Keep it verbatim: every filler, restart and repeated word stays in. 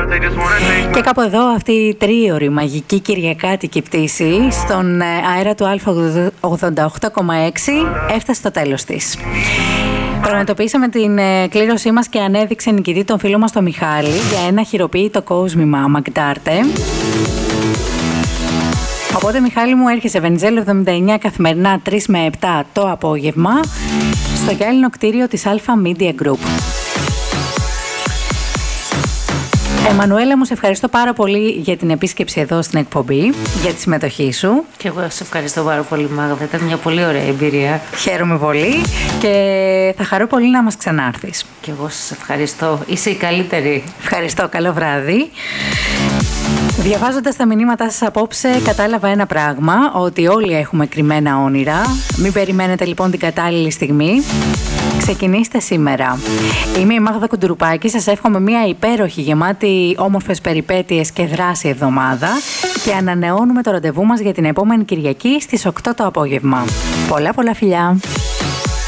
Και κάπου εδώ αυτή η τρίωρη μαγική κυριακάτικη πτήση στον αέρα του Α ογδόντα οκτώ κόμμα έξι έφτασε στο τέλος της. Πραγματοποιήσαμε την κλήρωσή μας και ανέδειξε νικητή τον φίλο μας τον Μιχάλη για ένα χειροποίητο κόσμημα Μαγντάρτε. Οπότε Μιχάλη μου, έρχεσαι Βενιζέλου εβδομήντα εννιά καθημερινά τρεις με επτά το απόγευμα στο γυάλινο κτίριο της Alpha Media Group. Εμμανουέλα μου, σε ευχαριστώ πάρα πολύ για την επίσκεψη εδώ στην εκπομπή, για τη συμμετοχή σου. Και εγώ σε ευχαριστώ πάρα πολύ, Μάγδα. Ήταν μια πολύ ωραία εμπειρία. Χαίρομαι πολύ και θα χαρώ πολύ να μας ξανάρθεις. Και εγώ σας ευχαριστώ. Είσαι η καλύτερη. Ευχαριστώ. Καλό βράδυ. Διαβάζοντας τα μηνύματά σας απόψε, κατάλαβα ένα πράγμα, ότι όλοι έχουμε κρυμμένα όνειρα. Μην περιμένετε λοιπόν την κατάλληλη στιγμή. Ξεκινήστε σήμερα. Είμαι η Μάγδα Κουντουρουπάκη. Σας εύχομαι μια υπέροχη, γεμάτη όμορφες περιπέτειες και δράση εβδομάδα και ανανεώνουμε το ραντεβού μας για την επόμενη Κυριακή στις οκτώ το απόγευμα. Πολλά πολλά φιλιά!